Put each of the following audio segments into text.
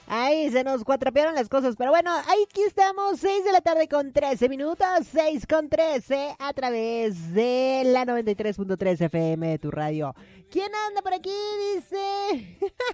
Ahí se nos cuatrapearon las cosas, pero bueno, aquí estamos, 6 de la tarde con 13 minutos, 6 con 13 a través de la 93.3 FM de tu radio. ¿Quién anda por aquí? Dice...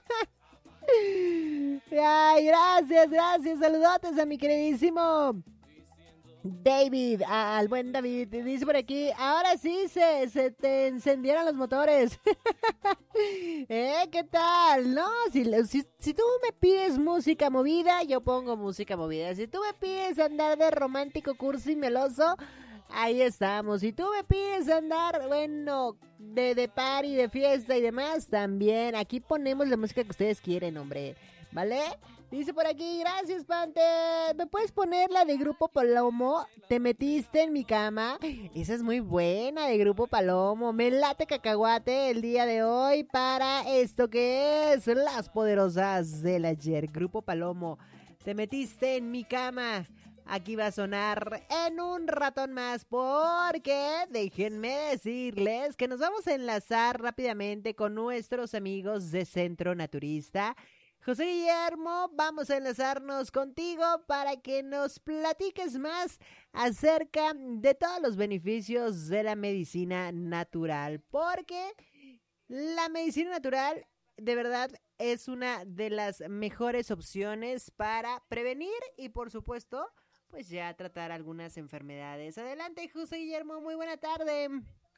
Ay, gracias, gracias, saludotes a mi queridísimo David, al buen David. Dice por aquí, ahora sí se te encendieron los motores. ¿Qué tal? No, si tú me pides música movida, yo pongo música movida. Si tú me pides andar de romántico, cursi y meloso, ahí estamos. Si tú me pides andar, bueno, de party, de fiesta y demás, también. Aquí ponemos la música que ustedes quieren, hombre. ¿Vale? Dice por aquí, gracias, Pante. ¿Me puedes poner la de Grupo Palomo? Te metiste en mi cama. Esa es muy buena, de Grupo Palomo. Me late cacahuate el día de hoy para esto que es Las Poderosas del Ayer. Grupo Palomo, te metiste en mi cama. Aquí va a sonar en un ratón más porque déjenme decirles que nos vamos a enlazar rápidamente con nuestros amigos de Centro Naturista. José Guillermo, vamos a enlazarnos contigo para que nos platiques más acerca de todos los beneficios de la medicina natural, porque la medicina natural de verdad es una de las mejores opciones para prevenir y por supuesto, pues ya tratar algunas enfermedades. Adelante, José Guillermo, muy buena tarde.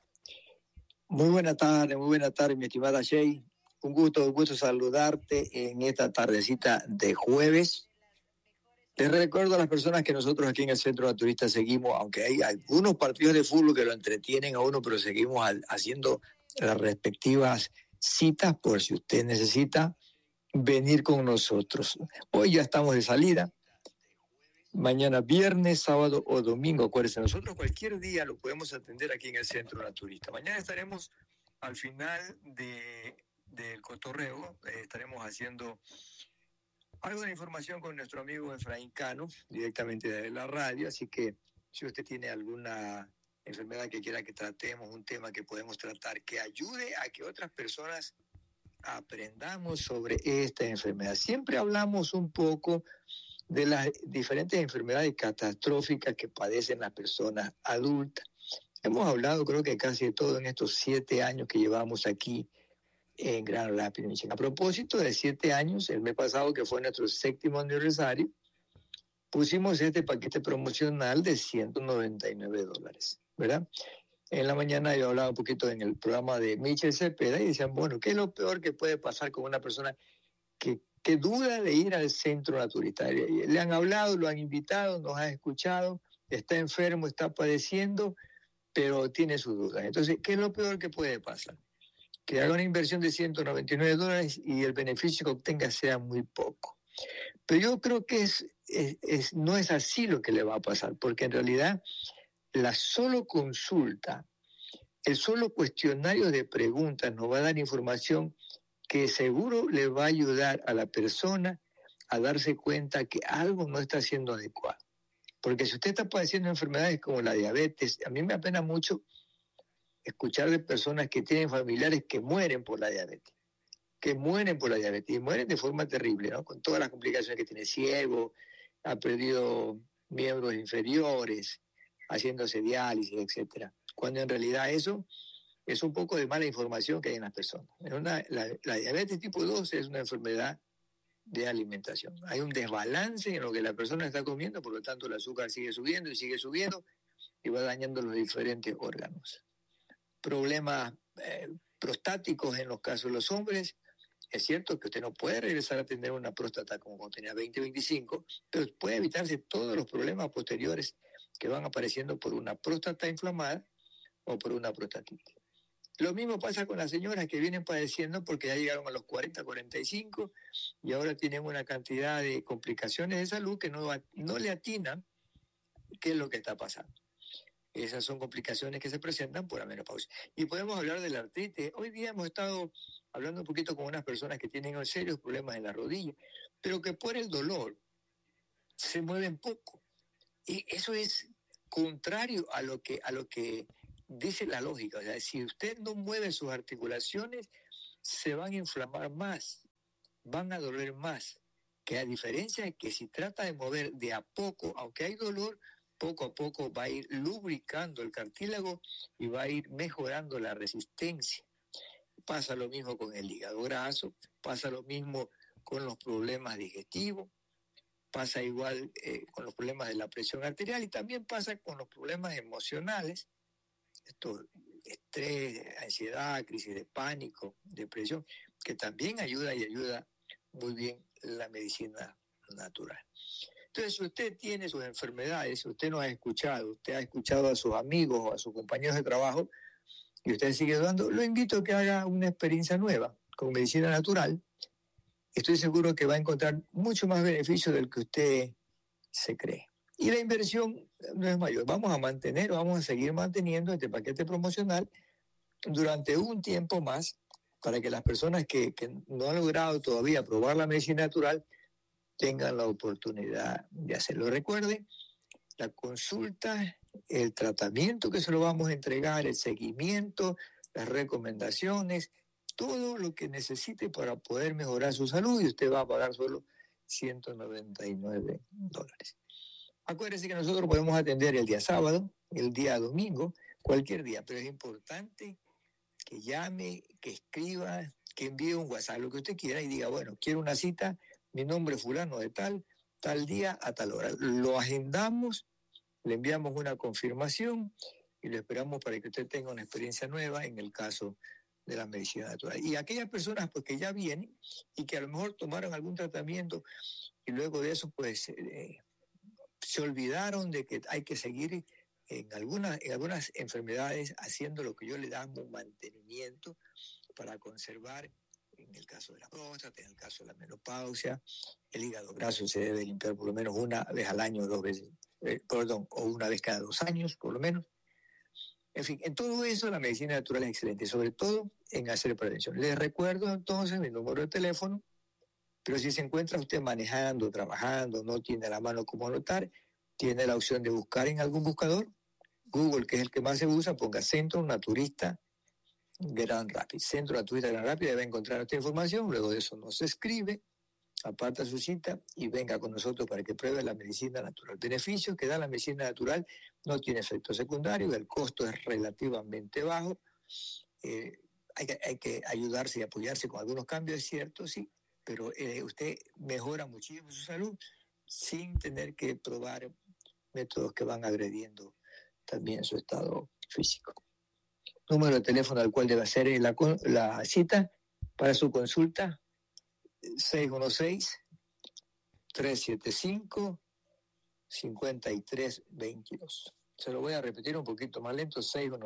Muy buena tarde, mi estimada Shay. Un gusto saludarte en esta tardecita de jueves. Les recuerdo a las personas que nosotros aquí en el Centro Naturista seguimos, aunque hay algunos partidos de fútbol que lo entretienen a uno, pero seguimos haciendo las respectivas citas por si usted necesita venir con nosotros. Hoy ya estamos de salida. Mañana viernes, sábado o domingo, acuérdense, nosotros cualquier día lo podemos atender aquí en el Centro Naturista. Mañana estaremos al final del cotorreo, estaremos haciendo algo de información con nuestro amigo Efraín Cano, directamente de la radio, así que si usted tiene alguna enfermedad que quiera que tratemos, un tema que podemos tratar, que ayude a que otras personas aprendamos sobre esta enfermedad. Siempre hablamos un poco de las diferentes enfermedades catastróficas que padecen las personas adultas. Hemos hablado, creo que casi de todo en estos 7 años que llevamos aquí en Grand Rapids, Michigan. A propósito de 7 años, el mes pasado, que fue nuestro 7º aniversario, pusimos este paquete promocional de $199, ¿verdad? En la mañana yo hablaba un poquito en el programa de Michel Cepeda y decían, bueno, ¿qué es lo peor que puede pasar con una persona que duda de ir al Centro Naturista? Le han hablado, lo han invitado, nos ha escuchado, está enfermo, está padeciendo, pero tiene sus dudas. Entonces, ¿qué es lo peor que puede pasar? Que haga una inversión de $199 y el beneficio que obtenga sea muy poco. Pero yo creo que no es así lo que le va a pasar, porque en realidad la solo consulta, el solo cuestionario de preguntas nos va a dar información que seguro le va a ayudar a la persona a darse cuenta que algo no está siendo adecuado. Porque si usted está padeciendo enfermedades como la diabetes, a mí me apena mucho escuchar de personas que tienen familiares que mueren por la diabetes, y mueren de forma terrible, ¿no? Con todas las complicaciones que tiene, ciego, ha perdido miembros inferiores, haciéndose diálisis, etcétera. Cuando en realidad eso es un poco de mala información que hay en las personas. La diabetes tipo 2 es una enfermedad de alimentación. Hay un desbalance en lo que la persona está comiendo, por lo tanto el azúcar sigue subiendo y va dañando los diferentes órganos. Problemas prostáticos en los casos de los hombres. Es cierto que usted no puede regresar a tener una próstata como cuando tenía 20, 25, pero puede evitarse todos los problemas posteriores que van apareciendo por una próstata inflamada o por una prostatitis. Lo mismo pasa con las señoras que vienen padeciendo porque ya llegaron a los 40, 45 y ahora tienen una cantidad de complicaciones de salud que no le atinan qué es lo que está pasando. Esas son complicaciones que se presentan por la menopausia. Y podemos hablar de la artritis. Hoy día hemos estado hablando un poquito con unas personas que tienen serios problemas en la rodilla, pero que por el dolor se mueven poco. Y eso es contrario a lo que dice la lógica. O sea, si usted no mueve sus articulaciones, se van a inflamar más, van a doler más. que a diferencia de que si trata de mover de a poco, aunque hay dolor, poco a poco va a ir lubricando el cartílago y va a ir mejorando la resistencia. Pasa lo mismo con el hígado graso, pasa lo mismo con los problemas digestivos, pasa igual con los problemas de la presión arterial y también pasa con los problemas emocionales, estrés, ansiedad, crisis de pánico, depresión, que también ayuda muy bien la medicina natural. Entonces, si usted tiene sus enfermedades, usted no ha escuchado, usted ha escuchado a sus amigos o a sus compañeros de trabajo y usted sigue dudando, lo invito a que haga una experiencia nueva con medicina natural. Estoy seguro que va a encontrar mucho más beneficio del que usted se cree. Y la inversión no es mayor. Vamos a seguir manteniendo este paquete promocional durante un tiempo más para que las personas que no han logrado todavía probar la medicina natural tengan la oportunidad de hacerlo. Recuerde, la consulta, el tratamiento que se lo vamos a entregar, el seguimiento, las recomendaciones, todo lo que necesite para poder mejorar su salud, y usted va a pagar solo $199. Acuérdese que nosotros podemos atender el día sábado, el día domingo, cualquier día, pero es importante que llame, que escriba, que envíe un WhatsApp, lo que usted quiera, y diga, bueno, quiero una cita, mi nombre es fulano de tal día, a tal hora. Lo agendamos, le enviamos una confirmación y lo esperamos para que usted tenga una experiencia nueva en el caso de la medicina natural. Y aquellas personas pues que ya vienen y que a lo mejor tomaron algún tratamiento y luego de eso pues se olvidaron de que hay que seguir en algunas enfermedades haciendo lo que yo le llamo mantenimiento para conservar, en el caso de la próstata, en el caso de la menopausia, el hígado graso se debe limpiar por lo menos una vez al año, o una vez cada 2 años, por lo menos. En fin, en todo eso la medicina natural es excelente, sobre todo en hacer prevención. Les recuerdo entonces mi número de teléfono, pero si se encuentra usted manejando, trabajando, no tiene a la mano cómo anotar, tiene la opción de buscar en algún buscador, Google, que es el que más se usa, ponga Centro Naturista Gran Rapids. Centro Naturista Gran Rapids, debe encontrar esta información, luego de eso nos escribe, aparta su cita y venga con nosotros para que pruebe la medicina natural. Beneficios que da la medicina natural: no tiene efectos secundarios, el costo es relativamente bajo, hay que ayudarse y apoyarse con algunos cambios, es cierto, sí, pero usted mejora muchísimo su salud sin tener que probar métodos que van agrediendo también su estado físico. Número de teléfono al cual debe hacer la cita para su consulta: 616-375-5322. Se lo voy a repetir un poquito más lento: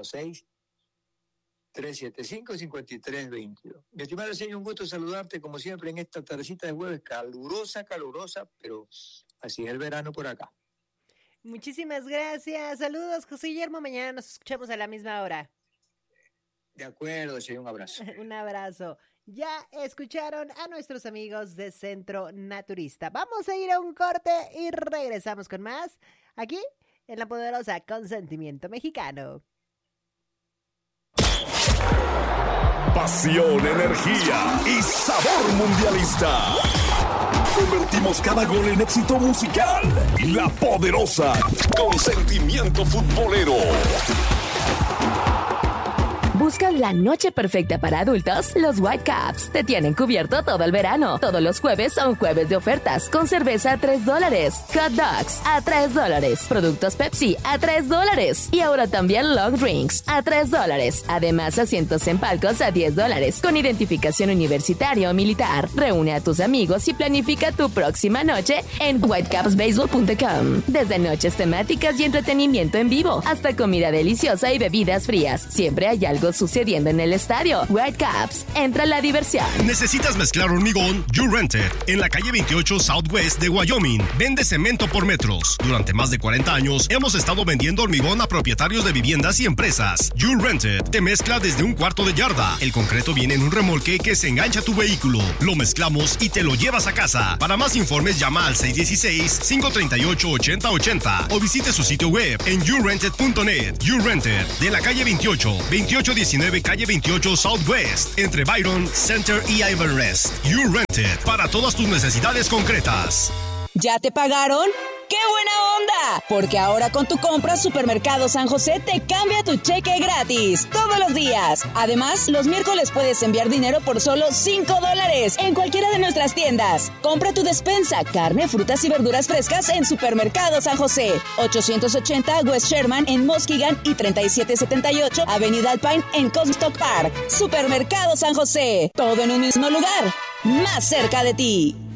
616-375-5322. Mi estimado señor, un gusto saludarte como siempre en esta tardecita de jueves, calurosa, pero así es el verano por acá. Muchísimas gracias. Saludos, José Guillermo. Mañana nos escuchamos a la misma hora. De acuerdo, señor, un abrazo. Un abrazo. Ya escucharon a nuestros amigos de Centro Naturista. Vamos a ir a un corte y regresamos con más aquí en la poderosa Consentimiento Mexicano. Pasión, energía y sabor mundialista. Convertimos cada gol en éxito musical. La poderosa Consentimiento Futbolero. ¿Buscas la noche perfecta para adultos? Los Whitecaps te tienen cubierto todo el verano. Todos los jueves son jueves de ofertas, con cerveza a $3, hot dogs a $3, productos Pepsi a $3 y ahora también long drinks a $3. Además, asientos en palcos a $10, con identificación universitaria o militar. Reúne a tus amigos y planifica tu próxima noche en whitecapsbaseball.com. Desde noches temáticas y entretenimiento en vivo, hasta comida deliciosa y bebidas frías. Siempre hay algo sucediendo en el estadio. Whitecaps, entra la diversión. ¿Necesitas mezclar hormigón? You Rented, en la calle 28 Southwest de Wyoming. Vende cemento por metros. Durante más de 40 años hemos estado vendiendo hormigón a propietarios de viviendas y empresas. You Rented te mezcla desde 1/4 de yarda. El concreto viene en un remolque que se engancha a tu vehículo. Lo mezclamos y te lo llevas a casa. Para más informes llama al 616-538-8080 o visite su sitio web en yourented.net. You Rented, de la calle 28 18 119 calle 28 Southwest, entre Byron Center y Everest. You Rented, para todas tus necesidades concretas. ¿Ya te pagaron? ¡Qué buena onda! Porque ahora con tu compra Supermercado San José te cambia tu cheque gratis todos los días. Además, los miércoles puedes enviar dinero por solo $5 en cualquiera de nuestras tiendas. Compra tu despensa, carne, frutas y verduras frescas en Supermercado San José. 880 West Sherman en Muskegon y 3778 Avenida Alpine en Comstock Park. Supermercado San José. Todo en un mismo lugar. Más cerca de ti.